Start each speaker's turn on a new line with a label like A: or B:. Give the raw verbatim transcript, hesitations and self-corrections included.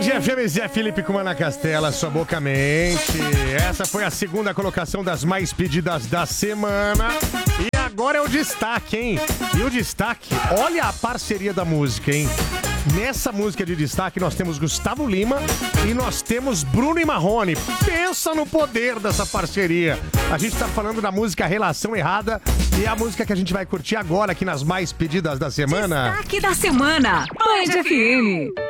A: F M, Zé Felipe com Ana Castela, sua boca mente. Essa foi a segunda colocação das mais pedidas da semana. E agora é o destaque, hein? E o destaque, olha a parceria da música, hein? Nessa música de destaque nós temos Gustavo Lima e nós temos Bruno e Marrone. Pensa no poder dessa parceria. A gente tá falando da música Relação Errada e é a música que a gente vai curtir agora aqui nas mais pedidas da semana.
B: Destaque da semana, Band F M.